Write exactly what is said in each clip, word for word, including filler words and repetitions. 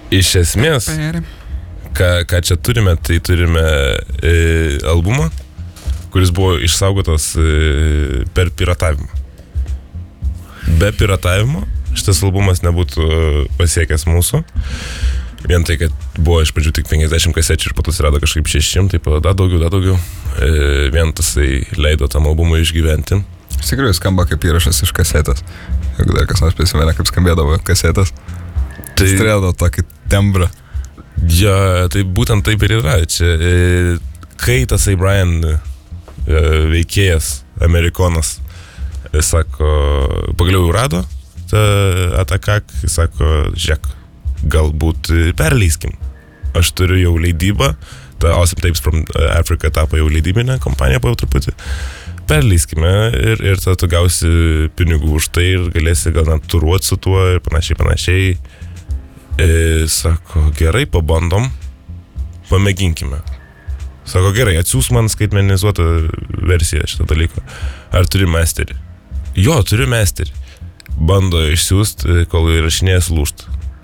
Iš esmės, ką, ką čia turime, tai turime e, albumą, kuris buvo išsaugotas e, per piratavimą. Be piratavimo šitas albumas nebūtų pasiekęs mūsų. Vien tai, kad buvo iš pradžių tik penkiasdešimt kasečių ir po to atsirado kažkaip šeši šimtai, tai dar daugiau, dar daugiau. E, vien tasai leido tam albumui išgyventi. Iš tikrųjų skamba kaip įrašas iš kasetės. Jeigu dar kas nors prisimena, kaip skambėdavo kasetės. Tai turėdavo tokį tembrą. Ja, tai būtent taip ir yra. Čia, e, kai tasai Brian e, veikėjas, amerikonas, e, sako, pagaliau jau rado tą Atakak, sako, žiūrėk, galbūt perleiskim. Aš turiu jau leidybą, ta Awesome Tapes from Africa tapo jau leidybinė kompanija po jau truputį. Perleiskime ir, ir tada tu gausi pinigų už tai ir galėsi gal net turuoti su tuo ir panašiai, panašiai. E, sako, gerai, pabandom, pamėginkime. Sako, gerai, atsiūs man skaitmenizuotą versiją šitą dalyką. Ar turi masterį? Jo, turiu masterį. Bando išsiųsti, kol įrašinėjas lūžt.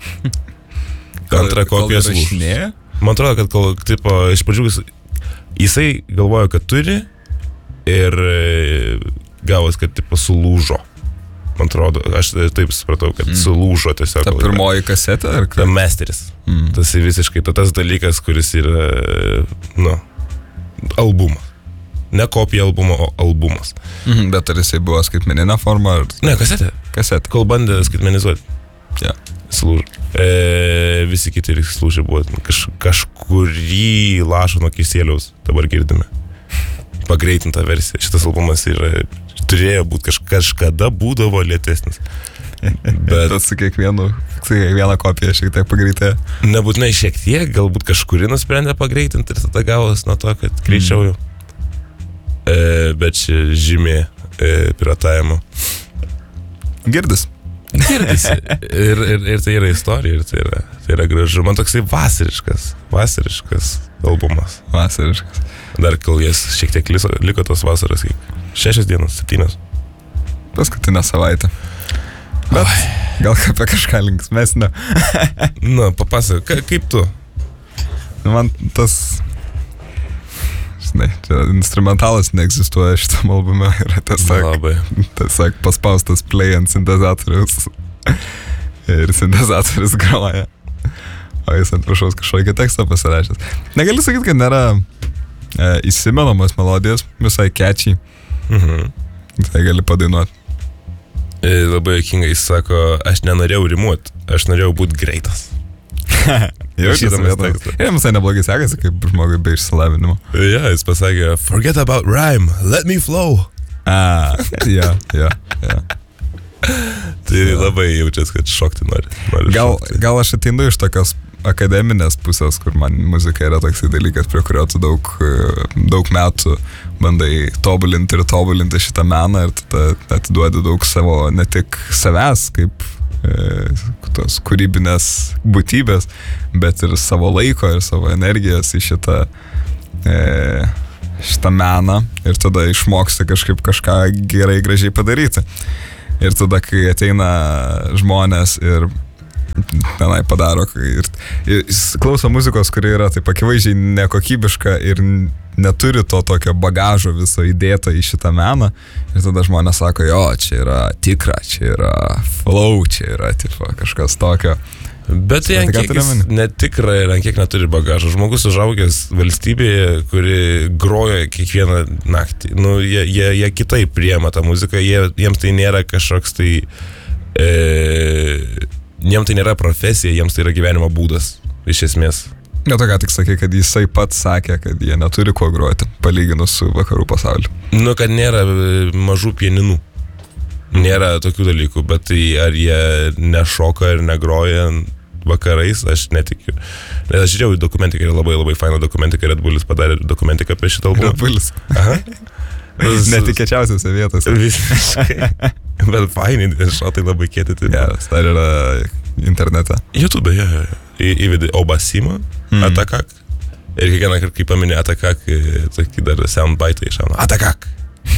Antra kopija lūžt. Man atrodo, kad kol, tipo, iš pradžių jisai galvojo, kad turi ir gavos, kad, tipo, sulūžo. Man atrodo, aš taip supratau, kad mm. sulūžo tiesiog. Ta pirmoji kasetė ar ką? Ta masteris. Mm. Tas visiškai ta, tas dalykas, kuris yra, nu, albumas. Ne kopija albumo, o albumas. Mhm, bet ar jisai buvo skaitmeninė forma? Ar... Ne, kasetė. Kasetė. Kol bandė skaitmenizuoti. Ja. Slūžė. E, visi kiti slūžė buvo. Kaž, kažkurį lašą nuo kisėliaus dabar girdime. Pagreitinta versija. Šitas albumas yra, turėjo būti kaž, kažkada būdavo lėtesnis. Bet tas su kiekvienu, su kiekviena kopija šiek tiek pagreitė. Nebūtinai šiek tiek, galbūt kažkuri nusprendė pagreitinti ir tada gavos nuo to, kad greičiau jau. E, bet čia žymė e, piratavimo. Girdis. Girdisi. Ir, ir, ir tai yra istorija, ir tai yra, tai yra gražu. Man toksai vasariškas, vasariškas albumas. Vasariškas. Dar kol jas šiek tiek liko, liko tos vasaros, šešias dienas, septynios. Paskutinę savaitę. Bet Oi. Gal apie kažką linksmesnio. Na, papasakok, ka, kaip tu? Man tas... Žinai, instrumentalas neegzistuoja šitam albume, yra tiesiog, tiesiog paspaustas play ant sintezatorius ir sintezatorius groja, o jis ant viršaus kažkokį tekstą pasirašęs. Negaliu sakyti, kad nėra e, įsimenamos melodijos, visai catchy, mhm. Tai gali padainuoti. E, labai jokingai jis sako, aš nenorėjau rimuoti, aš norėjau būti greitas. Jaučiamas tekstas. Ir jums tai neblogai sekasi, kaip žmogui be išsilavinimo. Ja, jis pasakė, forget about rhyme, let me flow. A, ja, ja, ja. Tai ja. Labai jaučias, kad šokti nori. nori gal, šokti. gal aš ateinu iš tokios akademinės pusės, kur man muzika yra toksai dalykas, prie kurio tu daug, daug metų bandai tobulinti ir tobulinti šitą meną ir tada atiduodi daug savo, ne tik savęs, kaip tos kūrybinės būtybės, bet ir savo laiko ir savo energijos į šitą, e, šitą meną ir tada išmoksti kažkaip kažką gerai, gražiai padaryti. Ir tada, kai ateina žmonės ir tenai padaro ir, ir klauso muzikos, kuri yra taip akivaizdžiai nekokybiška ir neturi to tokio bagažo viso įdėto į šitą meną ir tada žmonės sako, jo, čia yra tikra, čia yra flow, čia yra tipo, kažkas tokio. Bet tai ant kiek jis netikra ir ant kiek neturi bagažo. Žmogus užaugęs valstybėje, kuri groja kiekvieną naktį. Nu, jie, jie, jie kitaip priema tą muziką, jie, jiems tai nėra kažkoks tai... E, jiems tai nėra profesija, jiems tai yra gyvenimo būdas, iš esmės. Ne to, ką tik sakė, kad jisai pats sakė, kad jie neturi kuo groti, palyginus su vakarų pasauliu. Nu, kad nėra mažų pieninų. Nėra tokių dalykų, bet tai ar jie nešoka ir negroja vakarais, aš netikiu. Nes aš žiūrėjau į dokumentiką, yra labai labai faina dokumentika, Red Bullis padarė dokumentiką apie šitą albumą. Red Bullis. Aha. Netikėčiausiose vietose. Visiškai. Bet fainai, šotai labai kėtyti. Geras, dar yra internete. YouTube, ja, į, įvedė Obasima, mm. Atakak. Ir kiekvieną kartą, kai paminė Atakak, tokį dar soundbite išauna. Atakak!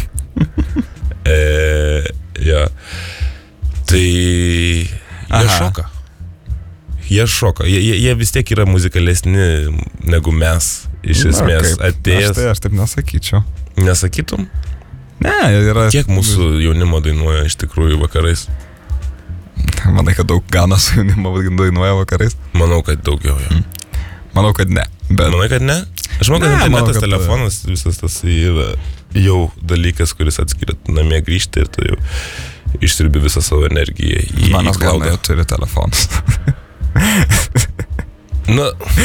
e, ja. Tai... Jie šoka. jie šoka, jie, jie, jie vis tiek yra muzikalesni negu mes, iš esmės, Na, atėjęs. Aš, tai, aš taip nesakyčiau. Nesakytum? Ne, yra... Kiek mūsų jaunimo dainuoja iš tikrųjų vakarais? Manai, kad daug Ganos jaunimo dainuoja vakarais? Manau, kad daugiau jo. Mm. Manau, kad ne. Bet... Manai, kad ne? Aš manau, kad ne, internetas, manau, kad... telefonas, visas tas yra jau dalykas, kuris atskiria namie grįžti ir tu jau išsirbi visą savo energiją į Manas klaudą. Gana jau turi telefonus. Nu,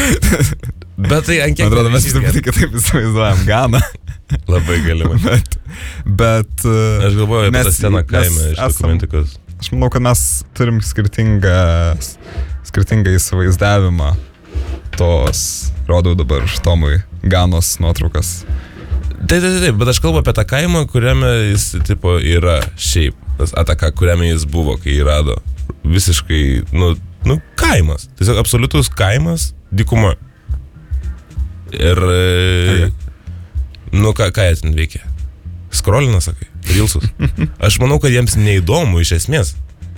bet tai ant kiek... Man atrodo, mes truputį kitaip įsivaizduojam Ganą. Labai galimai. Bet... bet aš galvoju apie tą sceną kaime iš dokumentikos. Aš manau, kad mes turim skirtingą, skirtingą įsivaizdavimą tos, rodau dabar Tomui Ganos nuotraukas. Taip, taip, taip, bet aš kalbu apie tą kaimą, kuriame jis, tipo, yra šiaip, tas ataka, kuriame jis buvo, kai jį rado. Visiškai, nu, nu, kaimas. Tiesiog absoliutus kaimas, dykuma. Ir, okay. nu, ką, ką jie ten veikia? Skrolina, sakai, rilsus. Aš manau, kad jiems neįdomu iš esmės.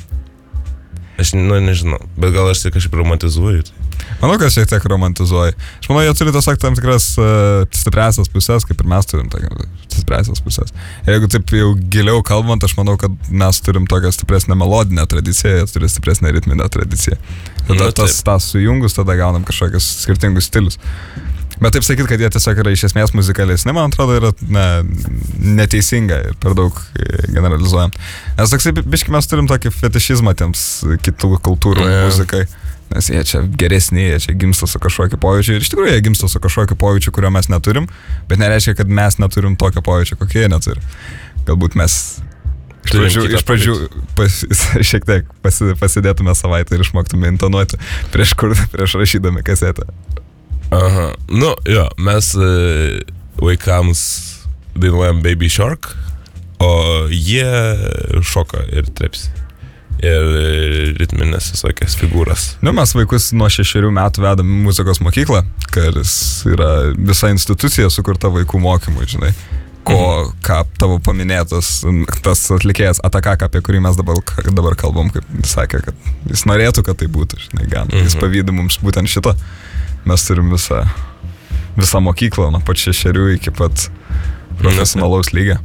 Aš, nu, nežinau, bet gal aš tai kažkaip romantizuoju. Manau, kad šiek tiek romantizuoju. Aš manau, jie turi tiesiog tam tikras uh, stipriasias pusės, kaip ir mes turim stipriasias pusės. Ir jeigu taip jau giliau kalbant, aš manau, kad mes turim tokią stipresnę melodinę tradiciją, jie turi stipresnę ritminę tradiciją. Tada tas, tas sujungus, tada gaunam kažkokius skirtingus stilius. Bet taip sakyt, kad jie tiesiog yra iš esmės muzikalesni, man atrodo, yra ne, neteisinga ir per daug generalizuojam. Nes toksai, biški, mes turim tokį fetišizmą tiems kitų kultūrų yeah. muzikai. Nes jie čia geresni, jie čia gimsta su kažkokiu pojūčiu. Ir iš tikrųjų jie gimsta su kažkokiu pojūčiu, kurio mes neturim, bet nereiškia, kad mes neturim tokio pojūčio, kokie jie neturi. Galbūt mes iš pradžių, iš pradžių pas, šiek tiek pasi, pasidėtume savaitę ir išmoktume intonuoti prieš, kur, prieš rašydami kasetę. Aha, nu jo, mes e, vaikams dainuojam Baby Shark, o jie šoka ir trepsi. Ir ritminės visokias figūras. Nu, mes vaikus nuo šešerių metų vedam muzikos mokyklą, kuris yra visa institucija sukurta vaikų mokymui, žinai. Ko, mhm. ką tavo paminėtas, tas atlikėjas Ataka, apie kurį mes dabar, dabar kalbam, kaip jis sakė, kad jis norėtų, kad tai būtų, žinai, gan. Mhm. Jis pavydi mums būtent šito. Mes turim visą, visą mokyklą, nuo pat šešerių iki pat profesionalaus lygio.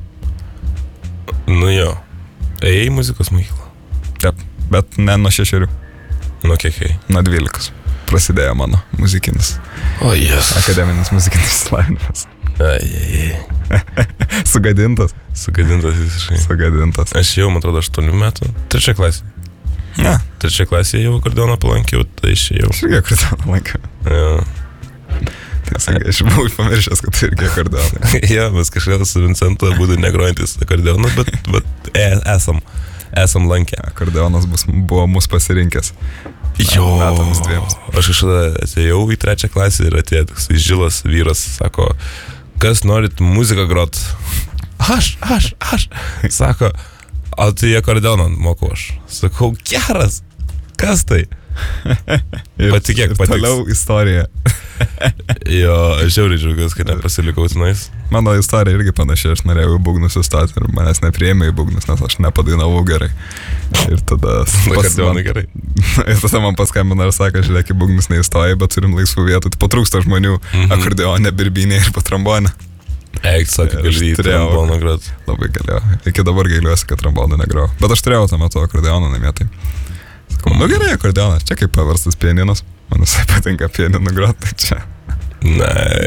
Nu jo, ėjai į muzikos mokyklą. Taip, bet ne nuo šešerių. Nuo kiek ėjai? Nuo dvylikos. Prasidėjo mano muzikinis. O jes. Akademinis muzikinis išsilavinimas. Ai, ai, ai. Sugadintas. Sugadintas visiškai. Sugadintas. Aš jau, man atrodo, aštuonių metų. Trečia klasė. Ne. Trečia klasė jau akordeoną palankiau, tai išėjau. Aš irgi akordeoną palankiau. Ja. Tiesa, aš buvau pamiršęs, kad tai irgi akordeoną. Ja, mes kažką su Vincentu būdų negrojantis akordeoną, bet, bet e, esam. Esam lankę. Akordeonas bus, buvo mus pasirinkęs. Jo, aš kažkada atėjau į trečią klasę ir atėjo toks žilas vyras, sako, kas norit muziką grot? Aš, aš, aš. Sako, o tai akordeoną moku aš. Sakau, geras, kas tai? Patikėk, patiks. Toliau istorija. Jo, aš žiauriai džiaugiuosi, kad nepasilikau tenais. Mano istorija irgi panašiai, aš norėjau į būgnus įstoti ir manęs nepriėmė į būgnus, nes aš nepadainavau gerai. Ir tada... Akordeonai gerai. Ir tada man paskambino ir sako, žiūrėk, į būgnus neįstoji, bet turim laisvų vietų. Tai patrūksta žmonių mhm. akordeonė, birbinė ir patrombonė. Eik, sako, gali į tromboną grot. Labai galėjau. Iki dabar gailiuosi, kad tromboną negrau. Bet aš turėjau tą metu akordeoną namie, tai... Sakau, nu gerai, akordeonas, čia kaip paverstas pianinas. Man visai patinka pianinu grot, tai čia. Na,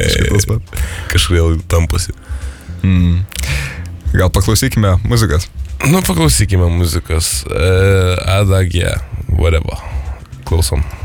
kažkodėl tamposi. Mm. Gal paklausykime muzikos? Nu, paklausykime muzikos. Uh, Adagė, whatever. Klausom.